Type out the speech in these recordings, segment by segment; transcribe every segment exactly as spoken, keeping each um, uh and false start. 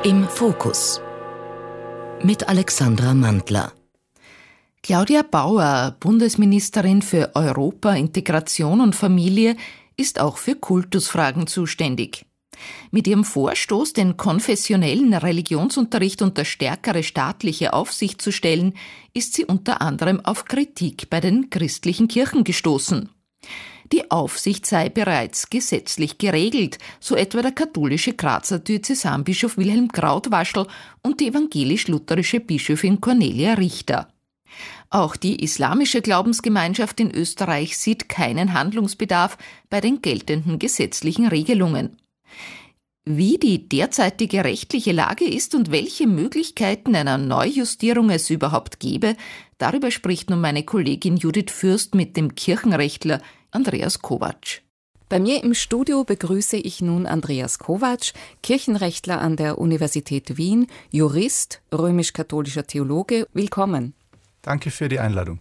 Im Fokus mit Alexandra Mandler. Claudia Bauer, Bundesministerin für Europa, Integration und Familie, ist auch für Kultusfragen zuständig. Mit ihrem Vorstoß, den konfessionellen Religionsunterricht unter stärkere staatliche Aufsicht zu stellen, ist sie unter anderem auf Kritik bei den christlichen Kirchen gestoßen. Die Aufsicht sei bereits gesetzlich geregelt, so etwa der katholische Grazer Diözesanbischof Wilhelm Krautwaschl und die evangelisch-lutherische Bischöfin Cornelia Richter. Auch die islamische Glaubensgemeinschaft in Österreich sieht keinen Handlungsbedarf bei den geltenden gesetzlichen Regelungen. Wie die derzeitige rechtliche Lage ist und welche Möglichkeiten einer Neujustierung es überhaupt gäbe, darüber spricht nun meine Kollegin Judith Fürst mit dem Kirchenrechtler Andreas Kovacs. Bei mir im Studio begrüße ich nun Andreas Kovacs, Kirchenrechtler an der Universität Wien, Jurist, römisch-katholischer Theologe. Willkommen. Danke für die Einladung.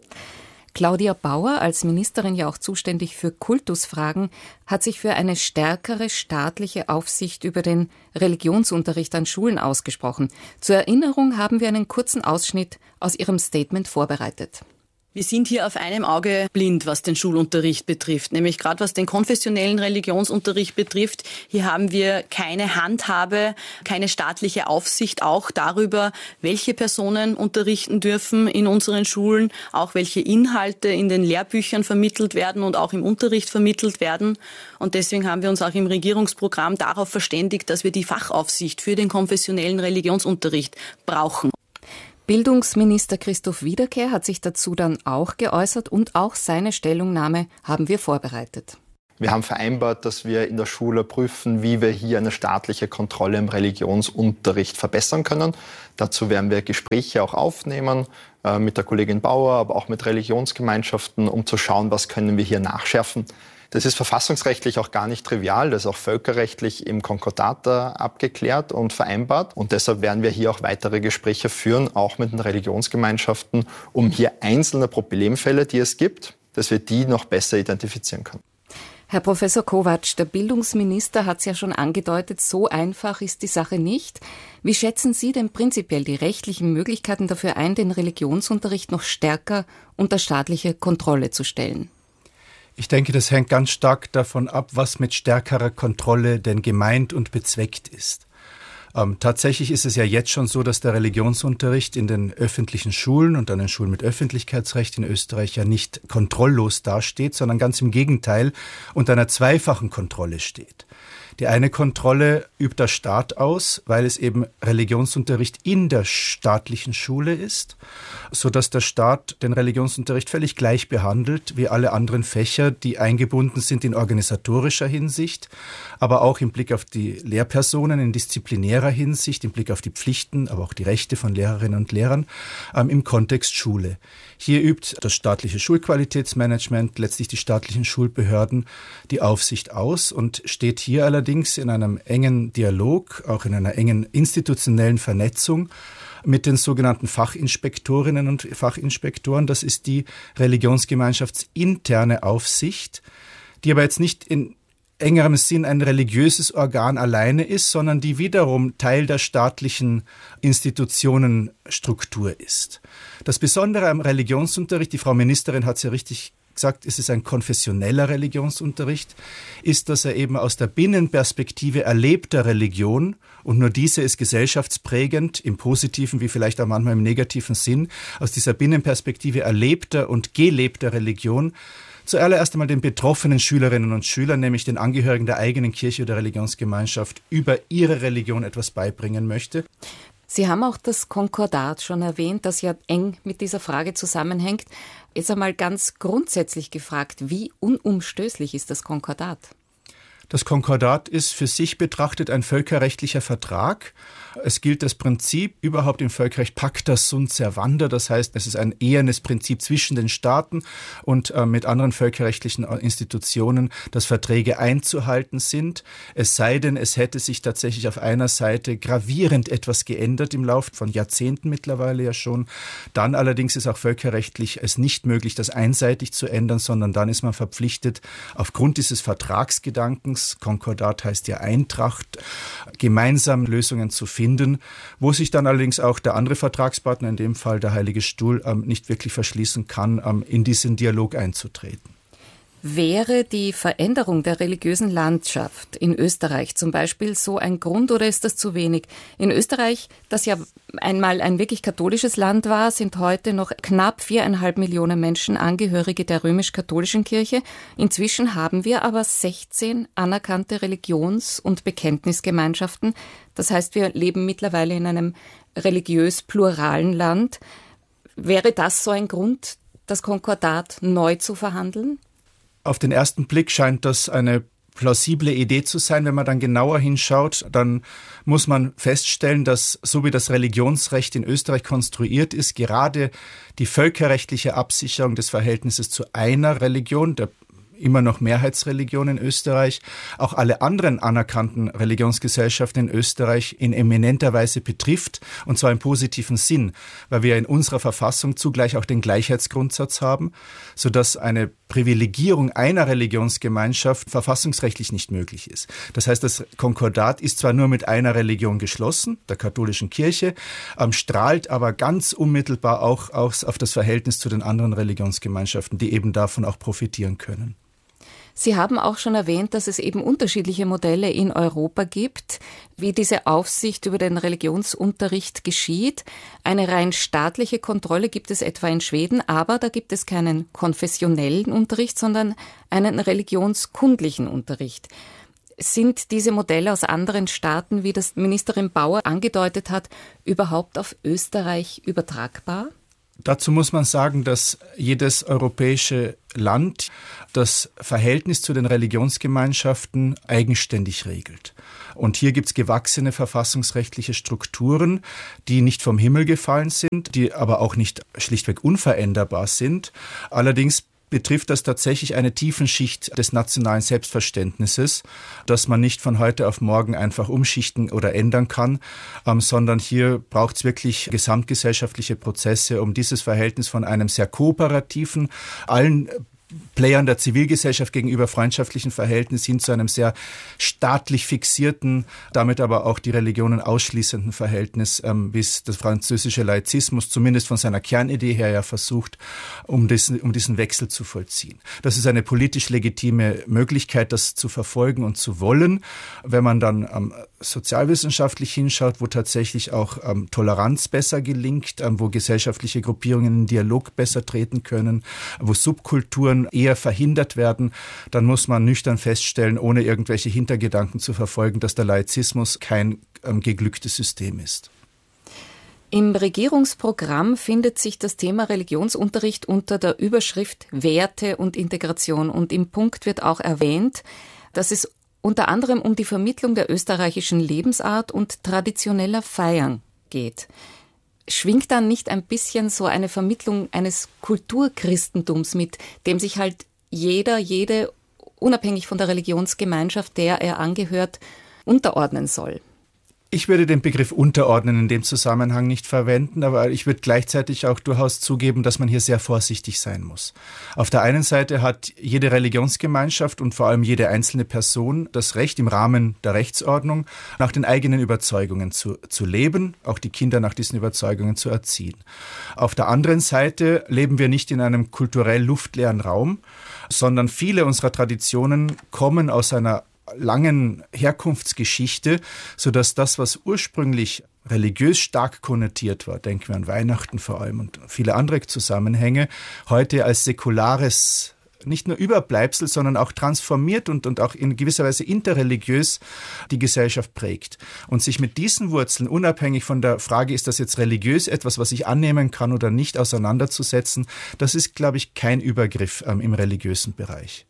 Claudia Bauer, als Ministerin ja auch zuständig für Kultusfragen, hat sich für eine stärkere staatliche Aufsicht über den Religionsunterricht an Schulen ausgesprochen. Zur Erinnerung haben wir einen kurzen Ausschnitt aus ihrem Statement vorbereitet. Wir sind hier auf einem Auge blind, was den Schulunterricht betrifft, nämlich gerade was den konfessionellen Religionsunterricht betrifft. Hier haben wir keine Handhabe, keine staatliche Aufsicht auch darüber, welche Personen unterrichten dürfen in unseren Schulen, auch welche Inhalte in den Lehrbüchern vermittelt werden und auch im Unterricht vermittelt werden. Und deswegen haben wir uns auch im Regierungsprogramm darauf verständigt, dass wir die Fachaufsicht für den konfessionellen Religionsunterricht brauchen. Bildungsminister Christoph Wiederkehr hat sich dazu dann auch geäußert und auch seine Stellungnahme haben wir vorbereitet. Wir haben vereinbart, dass wir in der Schule prüfen, wie wir hier eine staatliche Kontrolle im Religionsunterricht verbessern können. Dazu werden wir Gespräche auch aufnehmen äh, mit der Kollegin Bauer, aber auch mit Religionsgemeinschaften, um zu schauen, was können wir hier nachschärfen. Das ist verfassungsrechtlich auch gar nicht trivial, das ist auch völkerrechtlich im Konkordat abgeklärt und vereinbart. Und deshalb werden wir hier auch weitere Gespräche führen, auch mit den Religionsgemeinschaften, um hier einzelne Problemfälle, die es gibt, dass wir die noch besser identifizieren können. Herr Professor Kovacs, der Bildungsminister hat es ja schon angedeutet, so einfach ist die Sache nicht. Wie schätzen Sie denn prinzipiell die rechtlichen Möglichkeiten dafür ein, den Religionsunterricht noch stärker unter staatliche Kontrolle zu stellen? Ich denke, das hängt ganz stark davon ab, was mit stärkerer Kontrolle denn gemeint und bezweckt ist. Ähm, tatsächlich ist es ja jetzt schon so, dass der Religionsunterricht in den öffentlichen Schulen und an den Schulen mit Öffentlichkeitsrecht in Österreich ja nicht kontrolllos dasteht, sondern ganz im Gegenteil unter einer zweifachen Kontrolle steht. Die eine Kontrolle übt der Staat aus, weil es eben Religionsunterricht in der staatlichen Schule ist, sodass der Staat den Religionsunterricht völlig gleich behandelt wie alle anderen Fächer, die eingebunden sind in organisatorischer Hinsicht, aber auch im Blick auf die Lehrpersonen, in disziplinärer Hinsicht, im Blick auf die Pflichten, aber auch die Rechte von Lehrerinnen und Lehrern ähm, im Kontext Schule. Hier übt das staatliche Schulqualitätsmanagement, letztlich die staatlichen Schulbehörden, die Aufsicht aus und steht hier allerdings in einem engen Dialog, auch in einer engen institutionellen Vernetzung mit den sogenannten Fachinspektorinnen und Fachinspektoren. Das ist die religionsgemeinschaftsinterne Aufsicht, die aber jetzt nicht in engerem Sinn ein religiöses Organ alleine ist, sondern die wiederum Teil der staatlichen Institutionenstruktur ist. Das Besondere am Religionsunterricht, die Frau Ministerin hat es ja richtig gesagt, es ist ein konfessioneller Religionsunterricht, ist, dass er eben aus der Binnenperspektive erlebter Religion, und nur diese ist gesellschaftsprägend, im positiven wie vielleicht auch manchmal im negativen Sinn, aus dieser Binnenperspektive erlebter und gelebter Religion zuallererst einmal den betroffenen Schülerinnen und Schülern, nämlich den Angehörigen der eigenen Kirche oder Religionsgemeinschaft, über ihre Religion etwas beibringen möchte. Sie haben auch das Konkordat schon erwähnt, das ja eng mit dieser Frage zusammenhängt. Jetzt einmal ganz grundsätzlich gefragt, wie unumstößlich ist das Konkordat? Das Konkordat ist für sich betrachtet ein völkerrechtlicher Vertrag. Es gilt das Prinzip überhaupt im Völkerrecht Pacta sunt servanda, das heißt, es ist ein ehernes Prinzip zwischen den Staaten und äh, mit anderen völkerrechtlichen Institutionen, dass Verträge einzuhalten sind. Es sei denn, es hätte sich tatsächlich auf einer Seite gravierend etwas geändert im Laufe von Jahrzehnten mittlerweile ja schon. Dann allerdings ist auch völkerrechtlich es nicht möglich, das einseitig zu ändern, sondern dann ist man verpflichtet, aufgrund dieses Vertragsgedankens Balance, Konkordat heißt ja Eintracht, gemeinsam Lösungen zu finden, wo sich dann allerdings auch der andere Vertragspartner, in dem Fall der Heilige Stuhl, nicht wirklich verschließen kann, in diesen Dialog einzutreten. Wäre die Veränderung der religiösen Landschaft in Österreich zum Beispiel so ein Grund oder ist das zu wenig? In Österreich, das ja einmal ein wirklich katholisches Land war, sind heute noch knapp viereinhalb Millionen Menschen Angehörige der römisch-katholischen Kirche. Inzwischen haben wir aber sechzehn anerkannte Religions- und Bekenntnisgemeinschaften. Das heißt, wir leben mittlerweile in einem religiös pluralen Land. Wäre das so ein Grund, das Konkordat neu zu verhandeln? Auf den ersten Blick scheint das eine plausible Idee zu sein. Wenn man dann genauer hinschaut, dann muss man feststellen, dass so wie das Religionsrecht in Österreich konstruiert ist, gerade die völkerrechtliche Absicherung des Verhältnisses zu einer Religion, der immer noch Mehrheitsreligion in Österreich, auch alle anderen anerkannten Religionsgesellschaften in Österreich in eminenter Weise betrifft, und zwar im positiven Sinn, weil wir in unserer Verfassung zugleich auch den Gleichheitsgrundsatz haben, sodass eine Privilegierung einer Religionsgemeinschaft verfassungsrechtlich nicht möglich ist. Das heißt, das Konkordat ist zwar nur mit einer Religion geschlossen, der katholischen Kirche, ähm, strahlt aber ganz unmittelbar auch aus auf das Verhältnis zu den anderen Religionsgemeinschaften, die eben davon auch profitieren können. Sie haben auch schon erwähnt, dass es eben unterschiedliche Modelle in Europa gibt, wie diese Aufsicht über den Religionsunterricht geschieht. Eine rein staatliche Kontrolle gibt es etwa in Schweden, aber da gibt es keinen konfessionellen Unterricht, sondern einen religionskundlichen Unterricht. Sind diese Modelle aus anderen Staaten, wie das Ministerin Bauer angedeutet hat, überhaupt auf Österreich übertragbar? Dazu muss man sagen, dass jedes europäische Land das Verhältnis zu den Religionsgemeinschaften eigenständig regelt. Und hier gibt es gewachsene verfassungsrechtliche Strukturen, die nicht vom Himmel gefallen sind, die aber auch nicht schlichtweg unveränderbar sind. Allerdings betrifft das tatsächlich eine Tiefenschicht des nationalen Selbstverständnisses, das man nicht von heute auf morgen einfach umschichten oder ändern kann, ähm, sondern hier braucht es wirklich gesamtgesellschaftliche Prozesse, um dieses Verhältnis von einem sehr kooperativen, allen Playern der Zivilgesellschaft gegenüber freundschaftlichen Verhältnis hin zu einem sehr staatlich fixierten, damit aber auch die Religionen ausschließenden Verhältnis, ähm, wie es der französische Laizismus zumindest von seiner Kernidee her ja versucht, um diesen, um diesen Wechsel zu vollziehen. Das ist eine politisch legitime Möglichkeit, das zu verfolgen und zu wollen. Wenn man dann ähm, sozialwissenschaftlich hinschaut, wo tatsächlich auch ähm, Toleranz besser gelingt, ähm, wo gesellschaftliche Gruppierungen in Dialog besser treten können, wo Subkulturen eher verhindert werden, dann muss man nüchtern feststellen, ohne irgendwelche Hintergedanken zu verfolgen, dass der Laizismus kein ähm, geglücktes System ist. Im Regierungsprogramm findet sich das Thema Religionsunterricht unter der Überschrift Werte und Integration. Und im Punkt wird auch erwähnt, dass es unter anderem um die Vermittlung der österreichischen Lebensart und traditioneller Feiern geht. Schwingt dann nicht ein bisschen so eine Vermittlung eines Kulturchristentums mit, dem sich halt jeder, jede, unabhängig von der Religionsgemeinschaft, der er angehört, unterordnen soll? Ich würde den Begriff unterordnen in dem Zusammenhang nicht verwenden, aber ich würde gleichzeitig auch durchaus zugeben, dass man hier sehr vorsichtig sein muss. Auf der einen Seite hat jede Religionsgemeinschaft und vor allem jede einzelne Person das Recht, im Rahmen der Rechtsordnung nach den eigenen Überzeugungen zu, zu leben, auch die Kinder nach diesen Überzeugungen zu erziehen. Auf der anderen Seite leben wir nicht in einem kulturell luftleeren Raum, sondern viele unserer Traditionen kommen aus einer langen Herkunftsgeschichte, sodass das, was ursprünglich religiös stark konnotiert war, denken wir an Weihnachten vor allem und viele andere Zusammenhänge, heute als säkulares, nicht nur Überbleibsel, sondern auch transformiert und, und auch in gewisser Weise interreligiös die Gesellschaft prägt. Und sich mit diesen Wurzeln, unabhängig von der Frage, ist das jetzt religiös etwas, was ich annehmen kann oder nicht, auseinanderzusetzen, das ist, glaube ich, kein Übergriff ähm, im religiösen Bereich.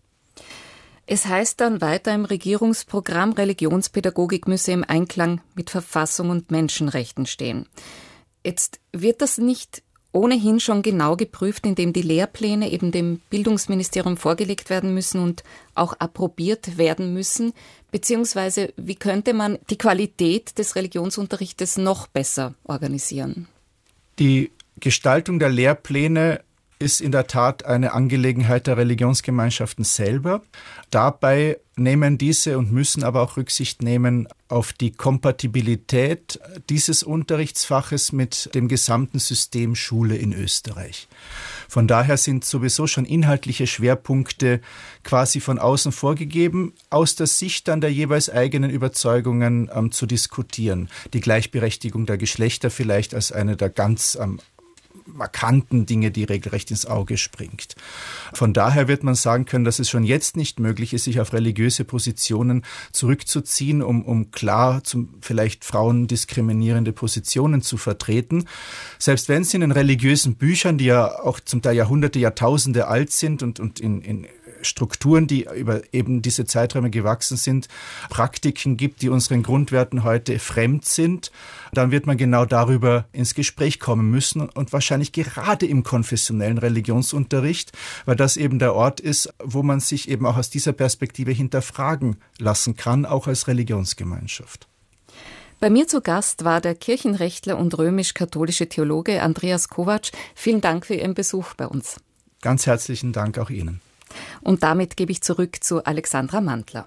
Es heißt dann weiter im Regierungsprogramm, Religionspädagogik müsse im Einklang mit Verfassung und Menschenrechten stehen. Jetzt wird das nicht ohnehin schon genau geprüft, indem die Lehrpläne eben dem Bildungsministerium vorgelegt werden müssen und auch approbiert werden müssen, beziehungsweise wie könnte man die Qualität des Religionsunterrichtes noch besser organisieren? Die Gestaltung der Lehrpläne ist in der Tat eine Angelegenheit der Religionsgemeinschaften selber. Dabei nehmen diese und müssen aber auch Rücksicht nehmen auf die Kompatibilität dieses Unterrichtsfaches mit dem gesamten System Schule in Österreich. Von daher sind sowieso schon inhaltliche Schwerpunkte quasi von außen vorgegeben, aus der Sicht dann der jeweils eigenen Überzeugungen ähm, zu diskutieren. Die Gleichberechtigung der Geschlechter vielleicht als eine der ganz ähm, markanten Dinge, die regelrecht ins Auge springt. Von daher wird man sagen können, dass es schon jetzt nicht möglich ist, sich auf religiöse Positionen zurückzuziehen, um, um klar zum, vielleicht Frauen diskriminierende Positionen zu vertreten. Selbst wenn es in den religiösen Büchern, die ja auch zum Teil Jahrhunderte, Jahrtausende alt sind und, und in, in Strukturen, die über eben diese Zeiträume gewachsen sind, Praktiken gibt, die unseren Grundwerten heute fremd sind, dann wird man genau darüber ins Gespräch kommen müssen und wahrscheinlich gerade im konfessionellen Religionsunterricht, weil das eben der Ort ist, wo man sich eben auch aus dieser Perspektive hinterfragen lassen kann, auch als Religionsgemeinschaft. Bei mir zu Gast war der Kirchenrechtler und römisch-katholische Theologe Andreas Kovacs. Vielen Dank für Ihren Besuch bei uns. Ganz herzlichen Dank auch Ihnen. Und damit gebe ich zurück zu Alexandra Mantler.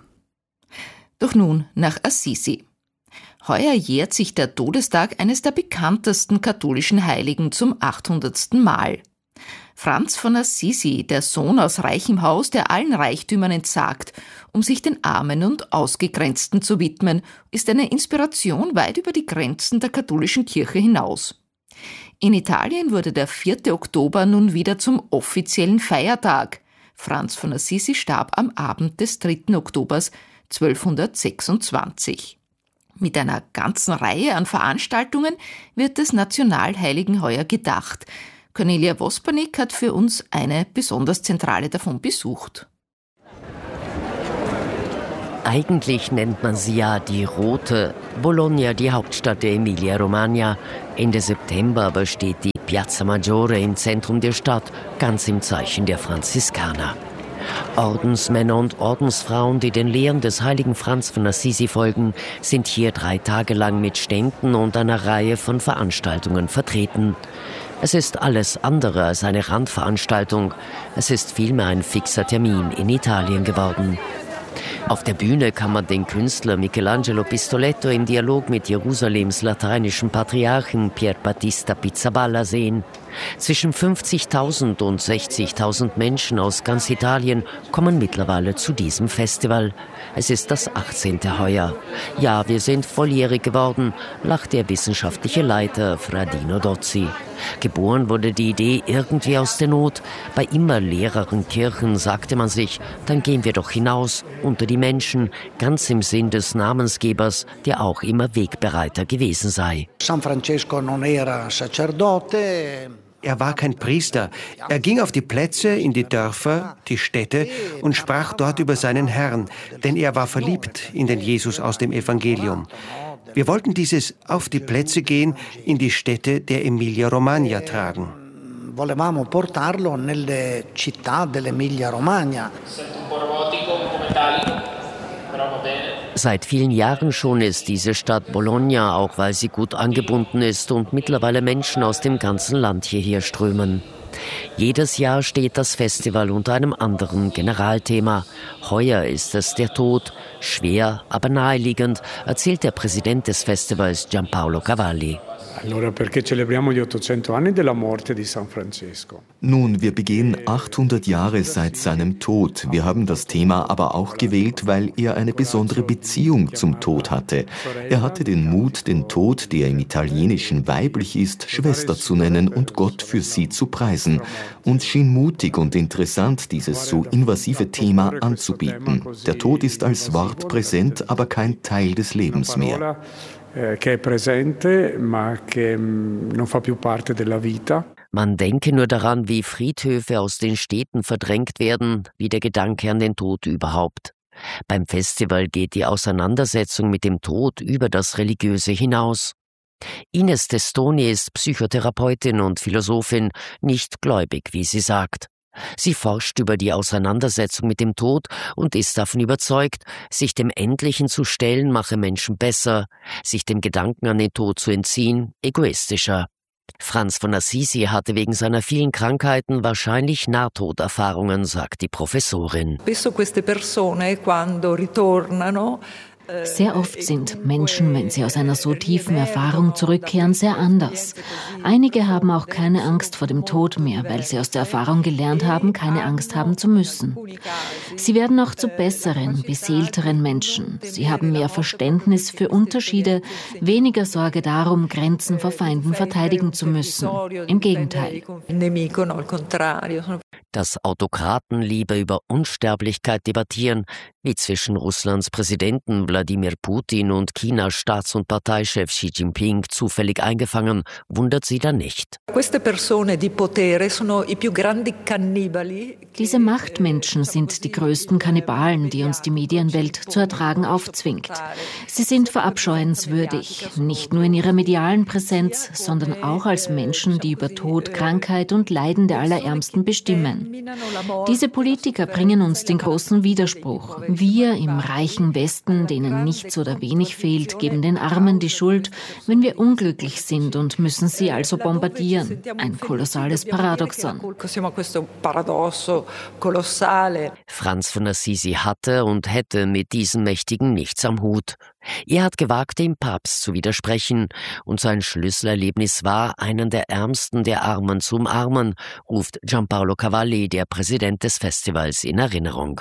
Doch nun nach Assisi. Heuer jährt sich der Todestag eines der bekanntesten katholischen Heiligen zum achthundertsten Mal. Franz von Assisi, der Sohn aus reichem Haus, der allen Reichtümern entsagt, um sich den Armen und Ausgegrenzten zu widmen, ist eine Inspiration weit über die Grenzen der katholischen Kirche hinaus. In Italien wurde der vierte Oktober nun wieder zum offiziellen Feiertag. Franz von Assisi starb am Abend des dritten Oktobers zwölfhundertsechsundzwanzig. Mit einer ganzen Reihe an Veranstaltungen wird des Nationalheiligen heuer gedacht. Cornelia Wospernick hat für uns eine besonders zentrale davon besucht. Eigentlich nennt man sie ja die Rote. Bologna, die Hauptstadt der Emilia-Romagna. Ende September aber steht die Piazza Maggiore im Zentrum der Stadt, ganz im Zeichen der Franziskaner. Ordensmänner und Ordensfrauen, die den Lehren des heiligen Franz von Assisi folgen, sind hier drei Tage lang mit Ständen und einer Reihe von Veranstaltungen vertreten. Es ist alles andere als eine Randveranstaltung. Es ist vielmehr ein fixer Termin in Italien geworden. Auf der Bühne kann man den Künstler Michelangelo Pistoletto im Dialog mit Jerusalems lateinischen Patriarchen Pier Battista Pizzaballa sehen. Zwischen fünfzigtausend und sechzigtausend Menschen aus ganz Italien kommen mittlerweile zu diesem Festival. Es ist das achtzehnte heuer. Ja, wir sind volljährig geworden, lacht der wissenschaftliche Leiter Fradino Dozzi. Geboren wurde die Idee irgendwie aus der Not. Bei immer leereren Kirchen sagte man sich, dann gehen wir doch hinaus unter die Menschen, ganz im Sinn des Namensgebers, der auch immer Wegbereiter gewesen sei. San Francesco non era sacerdote. Er war kein Priester. Er ging auf die Plätze, in die Dörfer, die Städte und sprach dort über seinen Herrn, denn er war verliebt in den Jesus aus dem Evangelium. Wir wollten dieses auf die Plätze gehen in die Städte der Emilia-Romagna tragen. Volevamo portarlo nelle città dell'Emilia-Romagna. Seit vielen Jahren schon ist diese Stadt Bologna, auch weil sie gut angebunden ist und mittlerweile Menschen aus dem ganzen Land hierher strömen. Jedes Jahr steht das Festival unter einem anderen Generalthema. Heuer ist es der Tod, schwer, aber naheliegend, erzählt der Präsident des Festivals Giampaolo Cavalli. Nun, wir begehen achthundert Jahre seit seinem Tod. Wir haben das Thema aber auch gewählt, weil er eine besondere Beziehung zum Tod hatte. Er hatte den Mut, den Tod, der im Italienischen weiblich ist, Schwester zu nennen und Gott für sie zu preisen. Uns schien mutig und interessant, dieses so invasive Thema anzubieten. Der Tod ist als Wort präsent, aber kein Teil des Lebens mehr. Man denke nur daran, wie Friedhöfe aus den Städten verdrängt werden, wie der Gedanke an den Tod überhaupt. Beim Festival geht die Auseinandersetzung mit dem Tod über das Religiöse hinaus. Ines Testoni ist Psychotherapeutin und Philosophin, nicht gläubig, wie sie sagt. Sie forscht über die Auseinandersetzung mit dem Tod und ist davon überzeugt, sich dem Endlichen zu stellen mache Menschen besser, sich dem Gedanken an den Tod zu entziehen, egoistischer. Franz von Assisi hatte wegen seiner vielen Krankheiten wahrscheinlich Nahtoderfahrungen, sagt die Professorin. Sehr oft sind Menschen, wenn sie aus einer so tiefen Erfahrung zurückkehren, sehr anders. Einige haben auch keine Angst vor dem Tod mehr, weil sie aus der Erfahrung gelernt haben, keine Angst haben zu müssen. Sie werden auch zu besseren, beseelteren Menschen. Sie haben mehr Verständnis für Unterschiede, weniger Sorge darum, Grenzen vor Feinden verteidigen zu müssen. Im Gegenteil. Dass Autokraten lieber über Unsterblichkeit debattieren, wie zwischen Russlands Präsidenten Wladimir Putin und Chinas Staats- und Parteichef Xi Jinping zufällig eingefangen, wundert sie dann nicht. Diese Machtmenschen sind die größten Kannibalen, die uns die Medienwelt zu ertragen aufzwingt. Sie sind verabscheuenswürdig, nicht nur in ihrer medialen Präsenz, sondern auch als Menschen, die über Tod, Krankheit und Leiden der Allerärmsten bestimmen. Diese Politiker bringen uns den großen Widerspruch. Wir im reichen Westen, denen nichts oder wenig fehlt, geben den Armen die Schuld, wenn wir unglücklich sind und müssen sie also bombardieren. Ein kolossales Paradoxon. Franz von Assisi hatte und hätte mit diesen Mächtigen nichts am Hut. Er hat gewagt, dem Papst zu widersprechen, und sein Schlüsselerlebnis war, einen der Ärmsten der Armen zu umarmen, ruft Gianpaolo Cavalli, der Präsident des Festivals, in Erinnerung.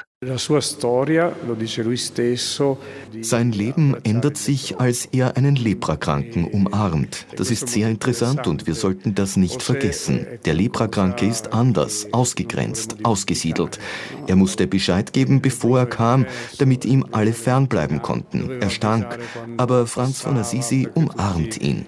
Sein Leben ändert sich, als er einen Leprakranken umarmt. Das ist sehr interessant und wir sollten das nicht vergessen. Der Leprakranke ist anders, ausgegrenzt, ausgesiedelt. Er musste Bescheid geben, bevor er kam, damit ihm alle fernbleiben konnten. Er stank, aber Franz von Assisi umarmt ihn.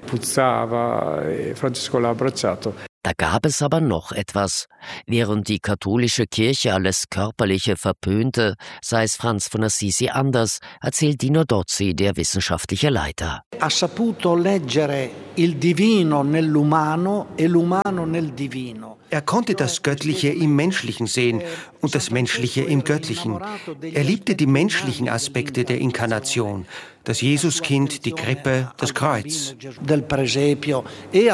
Da gab es aber noch etwas. Während die katholische Kirche alles Körperliche verpönte, sei es Franz von Assisi anders, erzählt Dino Dozzi, der wissenschaftliche Leiter. Ha saputo leggere il divino nell'umano e l'umano nel divino. Er konnte das Göttliche im Menschlichen sehen und das Menschliche im Göttlichen. Er liebte die menschlichen Aspekte der Inkarnation, das Jesuskind, die Krippe, das Kreuz.